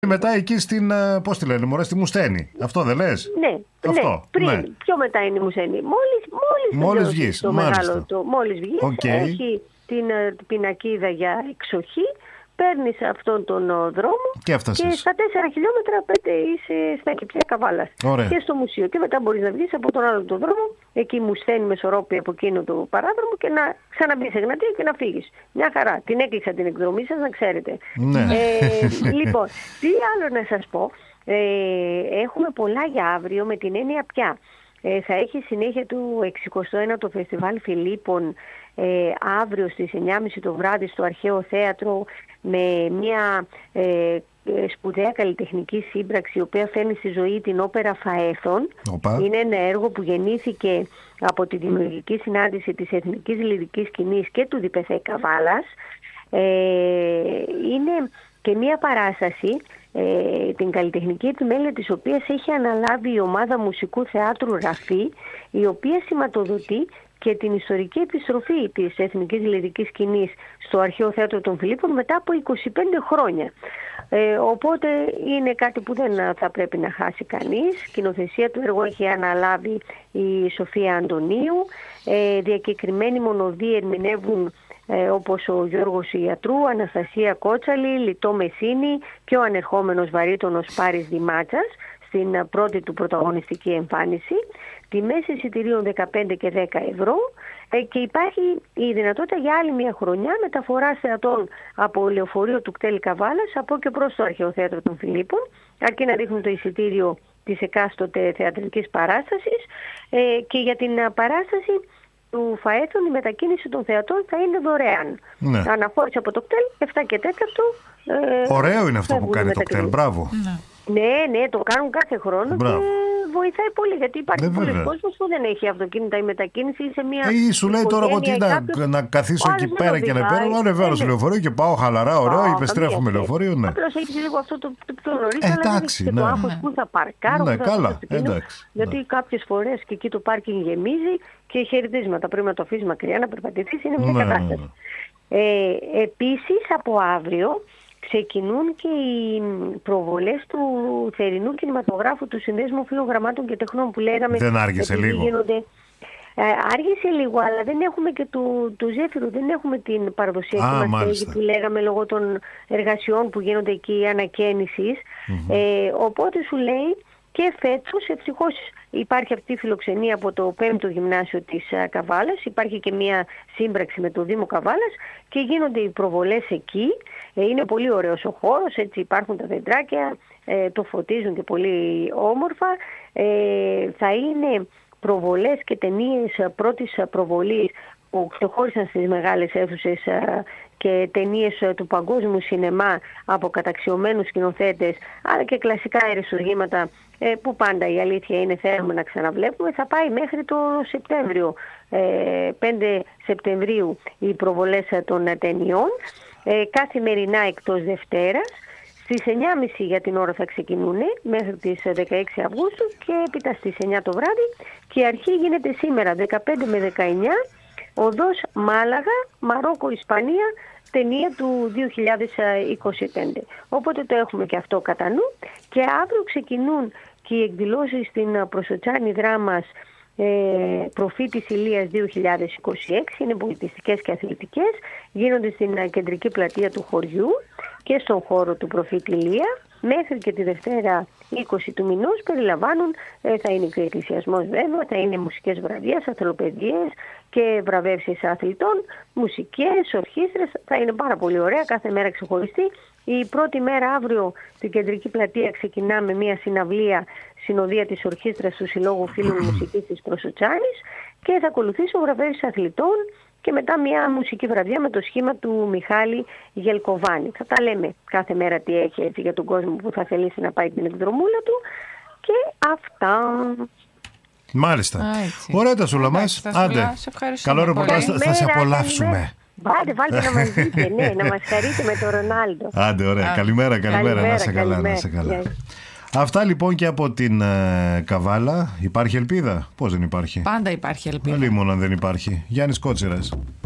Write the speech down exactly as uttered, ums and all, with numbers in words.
Μετά εκεί στην, πώς τη λένε, μωρέ, στη Μουστένη. Αυτό δεν λες? Ναι, αυτό, ναι, πριν, ναι. Πιο μετά είναι η Μουστένη. Μόλις, μόλις, μόλις βγεις, το μεγάλο του, μόλις βγεις, okay. έχει την πινακίδα για εξοχή, παίρνεις αυτόν τον δρόμο και, και στα τέσσερα χιλιόμετρα πέντε είσαι στα Κηπιά Καβάλας. Και στο μουσείο. Και μετά μπορείς να βγεις από τον άλλο τον δρόμο, εκεί Μουστένη Μεσορόπη από εκείνο το παράδρομο και να ξαναμπείς σε Εγνατία και να φύγεις. Μια χαρά. Την έκλεισα την εκδρομή σας, να ξέρετε. Ναι. Ε, λοιπόν, τι άλλο να σας πω. Ε, έχουμε πολλά για αύριο με την έννοια πια. Ε, θα έχει συνέχεια του εξηκοστό ένατο Φεστιβάλ Φιλίππων ε, αύριο στις εννιά και μισή το βράδυ στο Αρχαίο Θέατρο με μια ε, σπουδαία καλλιτεχνική σύμπραξη η οποία φέρνει στη ζωή την όπερα Φαέθων. Οπα. Είναι ένα έργο που γεννήθηκε από τη δημιουργική συνάντηση της Εθνικής Λυρικής Σκηνής και του ΔΠΘ Καβάλας. Ε, είναι και μια παράσταση, ε, την καλλιτεχνική επιμέλεια της οποίας έχει αναλάβει η ομάδα μουσικού θεάτρου Ραφή, η οποία σηματοδοτεί και την ιστορική επιστροφή της Εθνικής Λυρικής Σκηνής στο Αρχαίο Θέατρο των Φιλίππων μετά από είκοσι πέντε χρόνια. Ε, οπότε είναι κάτι που δεν θα πρέπει να χάσει κανείς. Σκηνοθεσία του έργου έχει αναλάβει η Σοφία Αντωνίου. Ε, διακεκριμένοι μονοδοί ερμηνεύουν ε, όπως ο Γιώργος Ιατρού, Αναστασία Κότσαλη, Λιτό Μεσίνη και ο ανερχόμενος βαρύτονος Πάρης Δημάτσας στην πρώτη του πρωταγωνιστική εμφάνιση. Τιμές εισιτηρίων δεκαπέντε και δέκα ευρώ ε, και υπάρχει η δυνατότητα για άλλη μια χρονιά μεταφοράς θεατών από λεωφορείο του κτέλ Καβάλας από και προς το Αρχαίο Θέατρο των Φιλίππων, αρκεί να δείχνουν το εισιτήριο της εκάστοτε θεατρικής παράστασης ε, και για την παράσταση του Φαέθων η μετακίνηση των θεατών θα είναι δωρεάν. Ναι. Αναχώρηση από το κτέλ επτά και τέταρτο. Ε, Ωραίο είναι αυτό που κάνει το κτέλ, μπράβο. Ναι. Ναι, ναι, το κάνουν κάθε χρόνο. Μπράβο. Και βοηθάει πολύ γιατί υπάρχει πολλοί κόσμος που δεν έχει αυτοκίνητα ή μετακίνηση ή σε μια. Ή σου λέει τώρα εγώ τι να, κάποιος... να καθίσω εκεί πέρα και να παίρνω. Ανεβαίνω στο λεωφορείο και πάω χαλαρά, ωραίο, επιστρέφω με λεωφορείο. Ναι. Απλώς έχει λίγο αυτό το, το πιο νωρίς. Ε, εντάξει, αλλά ναι. το άγχος που θα παρκάρω. Ναι, που θα καλά, εντάξει. Γιατί ναι. κάποιες φορές και εκεί το πάρκινγκ γεμίζει και χαιρετίσματα. Πρέπει να το αφήσει μακριά, να περπατηθείς, είναι μια ναι, κατάσταση. Ναι, ναι. Ε, επίσης από αύριο ξεκινούν και οι προβολές του θερινού κινηματογράφου του Συνδέσμου Φίλων Γραμμάτων και Τεχνών που λέγαμε. Δεν άργησε λίγο. Γίνονται, ε, άργησε λίγο, αλλά δεν έχουμε και του, του Ζέφυρου, δεν έχουμε την παραδοσιακή μας στέγη που λέγαμε λόγω των εργασιών που γίνονται εκεί ανακαίνησης. Mm-hmm. Ε, οπότε σου λέει και φέτος ευτυχώς υπάρχει αυτή η φιλοξενία από το πέμπτο γυμνάσιο της Καβάλας, υπάρχει και μια σύμπραξη με το Δήμο Καβάλας και γίνονται οι προβολές εκεί. Ε, είναι πολύ ωραίος ο χώρος, έτσι υπάρχουν τα δεντράκια, ε, το φωτίζουν και πολύ όμορφα. Ε, θα είναι προβολές και ταινίες πρώτης προβολής που ξεχώρισαν στις μεγάλες αίθουσες και ταινίες του παγκόσμιου σινεμά από καταξιωμένους σκηνοθέτες, αλλά και κλασικά αριστουργήματα που πάντα η αλήθεια είναι θέλουμε να ξαναβλέπουμε. Θα πάει μέχρι το Σεπτέμβριο, πέντε Σεπτεμβρίου οι προβολές των ταινιών, καθημερινά εκτός Δευτέρας. Στις εννιά και μισή για την ώρα θα ξεκινούν μέχρι τις δεκαέξι Αυγούστου και έπειτα στις εννιά το βράδυ και η αρχή γίνεται σήμερα δεκαπέντε με δεκαεννιά, οδός Μάλαγα, Μαρόκο, Ισπανία, ταινία του δύο χιλιάδες είκοσι πέντε. Οπότε το έχουμε και αυτό κατά νου και αύριο ξεκινούν και οι εκδηλώσεις στην Προσοτσάνη Δράμας ε, Προφήτης Ηλίας δύο χιλιάδες είκοσι έξι, είναι πολιτιστικές και αθλητικές, γίνονται στην κεντρική πλατεία του χωριού και στον χώρο του Προφήτη Ηλία. Μέχρι και τη Δευτέρα είκοσι του μηνός περιλαμβάνουν, ε, θα είναι και εκκλησιασμός βέβαια, θα είναι μουσικές βραδιές, αθλοπαιδίες και βραβεύσεις αθλητών, μουσικές, ορχήστρες, θα είναι πάρα πολύ ωραία, κάθε μέρα ξεχωριστή. Η πρώτη μέρα αύριο στην κεντρική πλατεία ξεκινά με μια συναυλία, συνοδεία της ορχήστρας του Συλλόγου Φίλων Μουσικής της Προσοτσάνης και θα ακολουθήσουν βραβεύσεις αθλητών και μετά μια μουσική βραδιά με το σχήμα του Μιχάλη Γελκοβάνη. Θα τα λέμε κάθε μέρα τι έχει έτσι για τον κόσμο που θα θελήσει να πάει την εκδρομούλα του και αυτά. Μάλιστα. Α, ωραία τα σούλα μας. Άντε. Καλό ρεπορτάζ, θα σε απολαύσουμε. Βάλτε, βάλτε να μας δείτε, ναι, να μας χαρείτε με τον Ρονάλντο. Άντε, ωραία. Καλημέρα, καλημέρα, να σε καλά, να σε καλά. Αυτά λοιπόν και από την ε, Καβάλα. Υπάρχει ελπίδα? Πώς δεν υπάρχει? Πάντα υπάρχει ελπίδα. Αλλήμον αν δεν υπάρχει. Γιάννης Κότσιρας.